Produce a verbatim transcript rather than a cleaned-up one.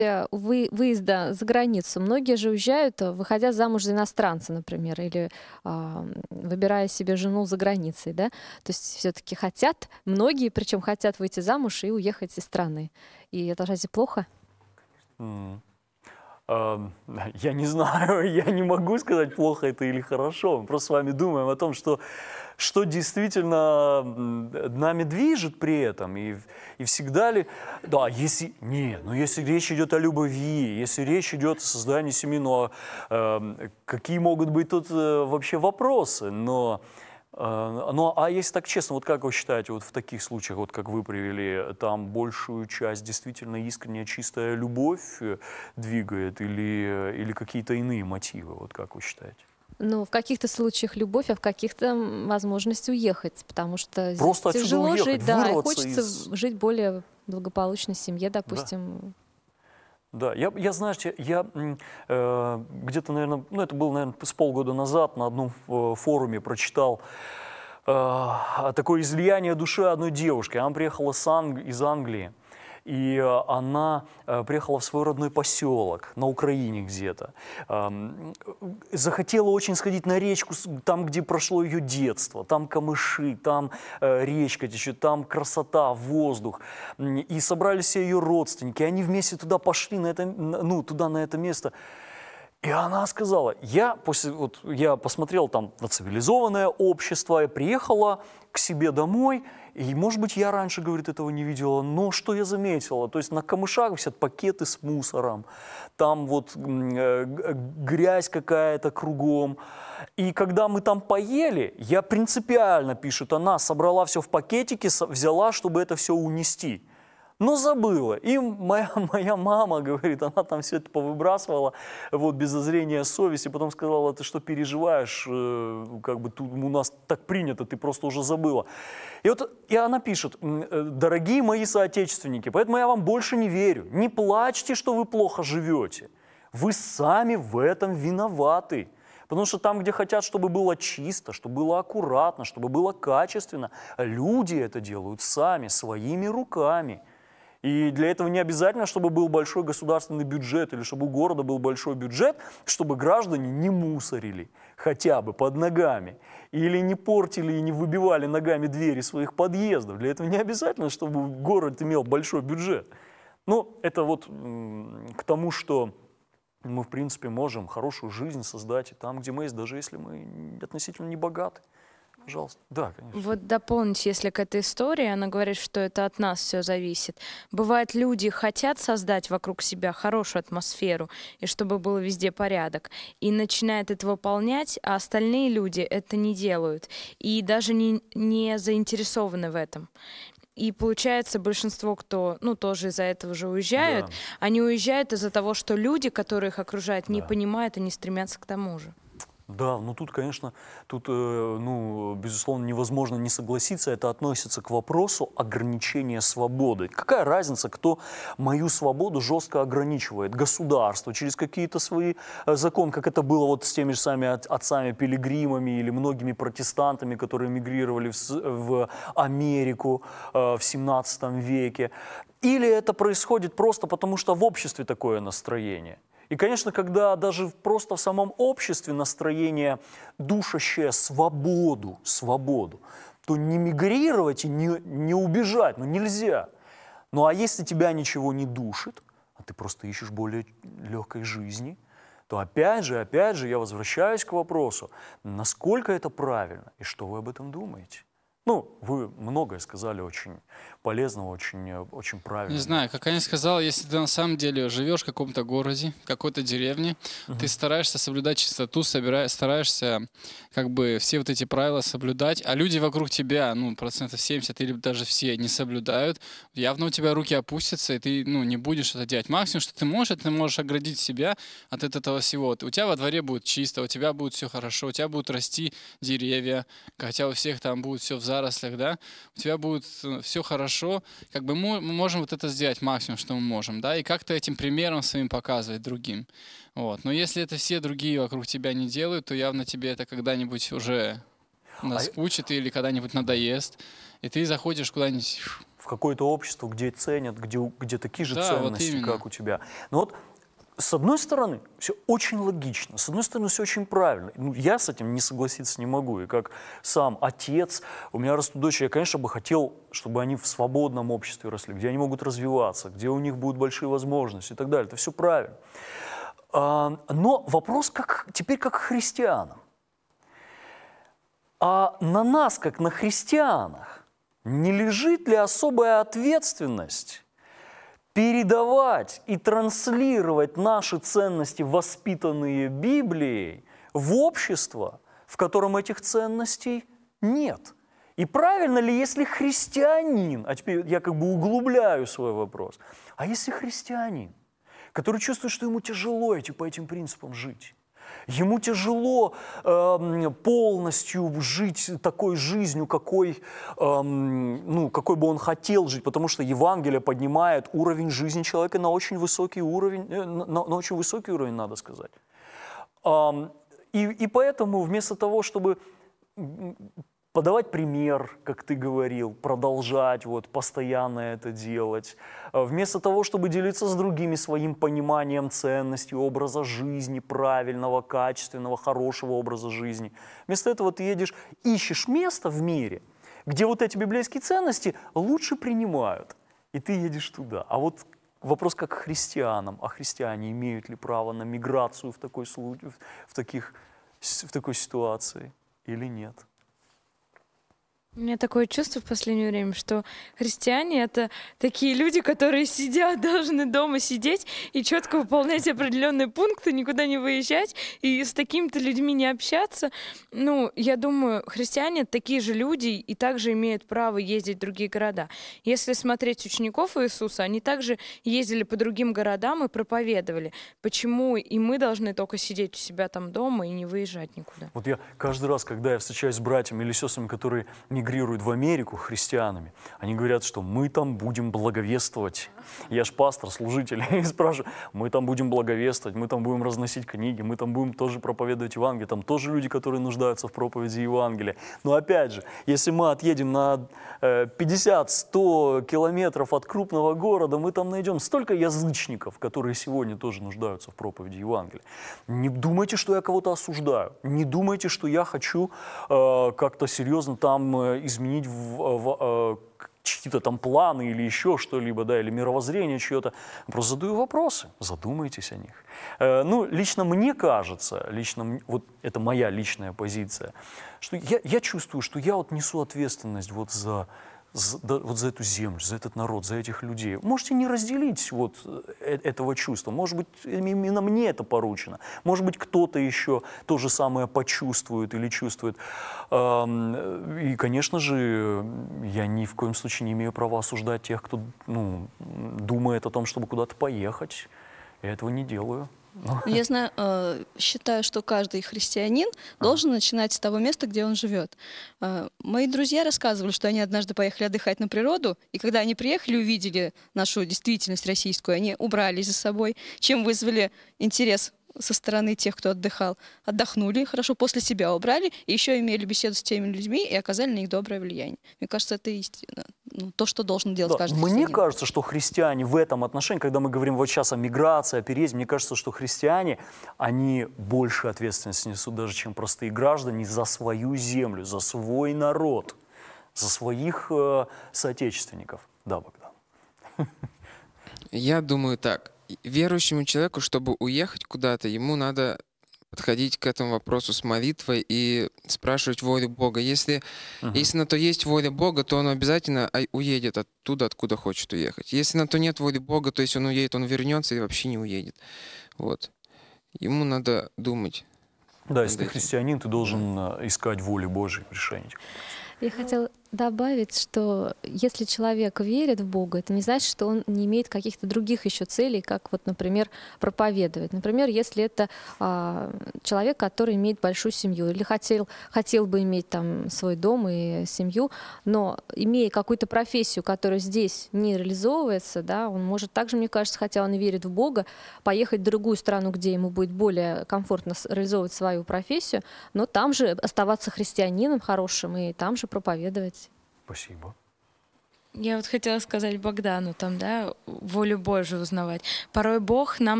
э, вы выезда за границу, многие же уезжают, э, выходя замуж за иностранца, например, или, ам, выбирая себе жену за границей, да. То есть всё-таки хотят, многие, причем хотят выйти замуж и уехать из страны. И это разве плохо? М. Ам, я не знаю, я не могу сказать, плохо это или хорошо. Мы просто с вами думаем о том, что что действительно, м, нами движет при этом, и в и всегда ли да, если не, ну если речь идет о любви, если речь идет о создании семьи, ну, а, эм, какие могут быть тут, э, вообще вопросы? Но, э, ну, а если так честно, вот как вы считаете, вот в таких случаях, вот как вы привели, там большую часть действительно искренняя, чистая любовь, э, двигает или, э, или какие-то иные мотивы? Вот как вы считаете? Ну, в каких-то случаях любовь, а в каких-то, м, возможность уехать, потому что здесь Просто отсюда тяжело уехать, жить, да, и вырваться хочется из в жить в более благополучной семье, Да. допустим. Да, я я, знаете, я, м, э, где-то, наверно, ну, это было, наверно, с полгода назад на одном ф форуме прочитал, а, такое излияние души одной девушки. Она приехала с Анг из Англии, и она, э, приехала в свой родной поселок на Украине где-то. Ам, захотела очень сходить на речку, с там, где прошло ее детство. Там камыши, там, э, речка течет, там красота, воздух. М, и собрались все ее родственники, и они вместе туда пошли, на это, н ну, туда, на это место. И она сказала: "Я после вот я посмотрела там на цивилизованное общество, я приехала к себе домой, и, может быть, я раньше, говорит, этого не видела, но что я заметила? То есть на камышах висят пакеты с мусором, там вот, м, э, г грязь какая-то кругом. И когда мы там поели, я принципиально, пишет она, собрала всё в пакетики, с взяла, чтобы это всё унести, но забыла. И моя моя мама, говорит, она там всё это повыбрасывала, вот, без зазрения совести, потом сказала: 'Ты что переживаешь? Э, как бы тут у нас так принято, ты просто уже забыла'". И вот, и она пишет: м, э: "Дорогие мои соотечественники, поэтому я вам больше не верю. Не плачьте, что вы плохо живете. Вы сами в этом виноваты. Потому что там, где хотят, чтобы было чисто, чтобы было аккуратно, чтобы было качественно, люди это делают сами, своими руками. И для этого не обязательно, чтобы был большой государственный бюджет или чтобы у города был большой бюджет, чтобы граждане не мусорили хотя бы под ногами или не портили и не выбивали ногами двери своих подъездов. Для этого не обязательно, чтобы город имел большой бюджет". Ну, это вот, м, к тому, что мы, в принципе, можем хорошую жизнь создать и там, где мы есть, даже если мы н относительно не богаты. Пожалуйста. Да, конечно. Вот дополнить, если к этой истории, она говорит, что это от нас всё зависит. Бывает, люди хотят создать вокруг себя хорошую атмосферу, и чтобы был везде порядок, и начинают это выполнять, а остальные люди это не делают и даже не не заинтересованы в этом. И получается, большинство, кто, ну, тоже из-за этого же уезжают, Да. они уезжают из-за того, что люди, которые их окружают, не Да. понимают и не стремятся к тому же. Да, ну тут, конечно, тут, э, ну, безусловно, невозможно не согласиться. Это относится к вопросу ограничения свободы. Какая разница, кто мою свободу жестко ограничивает? Государство через какие-то свои, э, законы, как это было вот с теми же самыми от отцами-пилигримами или многими протестантами, которые эмигрировали в с в Америку, э, в семнадцатом веке. Или это происходит просто потому, что в обществе такое настроение. И, конечно, когда даже в просто в самом обществе настроение, душащее свободу, свободу, то не мигрировать и не не убежать, ну, нельзя. Ну, а если тебя ничего не душит, а ты просто ищешь более легкой жизни, то опять же, опять же я возвращаюсь к вопросу: насколько это правильно и что вы об этом думаете? Ну, вы многое сказали очень полезного, очень, э, очень Не правильного. знаю, как Аня сказала, если ты на самом деле живешь в каком-то городе, какой-то деревне, ты Мгм. стараешься соблюдать чистоту, собира стараешься как бы все вот эти правила соблюдать, а люди вокруг тебя, ну, процентов семьдесят или даже все не соблюдают, явно у тебя руки опустятся, и ты, ну, не будешь это делать. Максимум, что ты можешь, это ты можешь оградить себя от от этого всего. У тебя во дворе будет чисто, у тебя будет всё хорошо, у тебя будут расти деревья, хотя у всех там будет всё в зарослях, да, у тебя будет, э, всё хорошо. Как бы мо мы можем вот это сделать максимум, что мы можем, да, и как-то этим примером своим показывать другим. Вот. Но если это все другие вокруг тебя не делают, то явно тебе это когда-нибудь уже А я наскучит или когда-нибудь Да. надоест, и ты заходишь куда-нибудь в какое-то общество, где ценят, где, у- где такие же Да, вот ценности, именно. как у тебя. Но вот с одной стороны, все очень логично, с одной стороны, все очень правильно. Ну, я с этим не согласиться не могу. И как сам отец, у меня растут дочери, я, конечно, бы хотел, чтобы они в свободном обществе росли, где они могут развиваться, где у них будут большие возможности и так далее. Это все правильно. А, но вопрос как, теперь как к христианам. А на нас, как на христианах, не лежит ли особая ответственность передавать и транслировать наши ценности, воспитанные Библией, в общество, в котором этих ценностей нет? И правильно ли, если христианин, а теперь я как бы углубляю свой вопрос, а если христианин, который чувствует, что ему тяжело идти по этим принципам жить, ему тяжело э, полностью жить такой жизнью, какой, э, ну, какой бы он хотел жить, потому что Евангелие поднимает уровень жизни человека на очень высокий уровень, э, на, на очень высокий уровень, надо сказать. Э, и, и поэтому вместо того, чтобы подавать пример, как ты говорил, продолжать вот, постоянно это делать. Вместо того, чтобы делиться с другими своим пониманием ценностей, образа жизни, правильного, качественного, хорошего образа жизни. Вместо этого ты едешь, ищешь место в мире, где вот эти библейские ценности лучше принимают. И ты едешь туда. А вот вопрос как к христианам. А христиане имеют ли право на миграцию в такой, случай, в таких, в такой ситуации или нет? У меня такое чувство в последнее время, что христиане — это такие люди, которые сидят, должны дома сидеть и четко выполнять определенные пункты, никуда не выезжать и с такими-то людьми не общаться. Ну, я думаю, христиане — такие же люди и также имеют право ездить в другие города. Если смотреть учеников Иисуса, они также ездили по другим городам и проповедовали. Почему и мы должны только сидеть у себя там дома и не выезжать никуда? Вот я каждый раз, когда я встречаюсь с братьями или сестрами, которые мигрируют в Америку христианами, они говорят, что мы там будем благовествовать. Я ж пастор, служитель, и спрашиваю, мы там будем благовествовать, мы там будем разносить книги, мы там будем тоже проповедовать Евангелие, там тоже люди, которые нуждаются в проповеди Евангелия. Но опять же, если мы отъедем на пятьдесят-сто километров от крупного города, мы там найдем столько язычников, которые сегодня тоже нуждаются в проповеди Евангелия. Не думайте, что я кого-то осуждаю, не думайте, что я хочу э, как-то серьезно там э, изменить в, в, э, чьи-то там планы или еще что-либо, да, или мировоззрение чье-то. Просто задаю вопросы, задумайтесь о них. Э, ну, лично мне кажется, лично, м- вот это моя личная позиция, что я, я чувствую, что я вот несу ответственность вот за, за, да, вот за эту землю, за этот народ, за этих людей. Можете не разделить вот э- этого чувства. Может быть, именно мне это поручено. Может быть, кто-то еще то же самое почувствует или чувствует. Эм, И, конечно же, я ни в коем случае не имею права осуждать тех, кто, ну, думает о том, чтобы куда-то поехать. Я этого не делаю. Я знаю, э, считаю, что каждый христианин должен начинать с того места, где он живет. Э, Мои друзья рассказывали, что они однажды поехали отдыхать на природу, и когда они приехали, увидели нашу действительность российскую, они убрали за собой, чем вызвали интерес со стороны тех, кто отдыхал. Отдохнули хорошо, после себя убрали, и еще имели беседу с теми людьми и оказали на них доброе влияние. Мне кажется, это истина. Ну, то, что должен делать Да, каждый мне христианин. кажется, что христиане в этом отношении, когда мы говорим вот сейчас о миграции, о переезде, мне кажется, что христиане, они больше ответственности несут даже, чем простые граждане, за свою землю, за свой народ, за своих э, соотечественников. Да, Богдан. Я думаю так. Верующему человеку, чтобы уехать куда-то, ему надо подходить к этому вопросу с молитвой и спрашивать волю Бога. Если, Мгм. если на то есть воля Бога, то он обязательно а- уедет оттуда, откуда хочет уехать. Если на то нет воли Бога, то есть он уедет, он вернется и вообще не уедет. Вот. Ему надо думать. Да, если ты этим. христианин, ты должен э, искать волю Божьей в решении. Я хотела добавить, что если человек верит в Бога, это не значит, что он не имеет каких-то других еще целей, как вот, например, проповедовать. Например, если это а, человек, который имеет большую семью или хотел, хотел бы иметь там свой дом и семью, но имея какую-то профессию, которая здесь не реализовывается, да, он может также, мне кажется, хотя он и верит в Бога, поехать в другую страну, где ему будет более комфортно с- реализовывать свою профессию, но там же оставаться христианином хорошим и там же проповедовать. Спасибо. Я вот хотела сказать Богдану, там, да, волю Божию узнавать. Порой Бог нам